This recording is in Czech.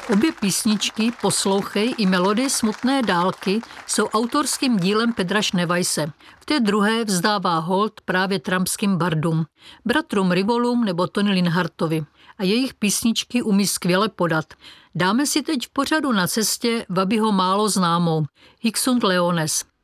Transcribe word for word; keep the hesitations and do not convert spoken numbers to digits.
Obě písničky Poslouchej i melodie Smutné dálky jsou autorským dílem Pedra Šneweise. V té druhé vzdává hold právě trampským bardům, bratrům Rivolům nebo Tony Linhartovi. A jejich písničky umí skvěle podat. Dáme si teď v pořadu Na cestě Wabiho málo známou Hic sunt Leones.